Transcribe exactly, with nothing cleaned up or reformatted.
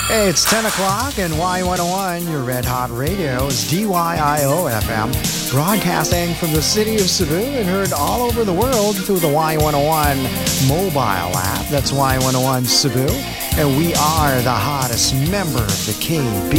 Hey, it's ten o'clock and Y one oh one, your red hot radio, is D Y I O F M, broadcasting from the city of Cebu and heard all over the world through the Y one oh one mobile app. That's Y one oh one Cebu. And we are the hottest member of the K B